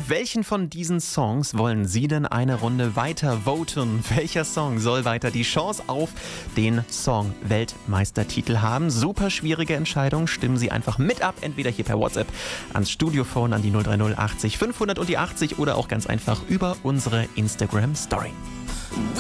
Für welchen von diesen Songs wollen Sie denn eine Runde weiter voten? Welcher Song soll weiter die Chance auf den Song-Weltmeistertitel haben? Super schwierige Entscheidung. Stimmen Sie einfach mit ab, entweder hier per WhatsApp ans Studiophone an die 030 80 500 und die 80 oder auch ganz einfach über unsere Instagram-Story.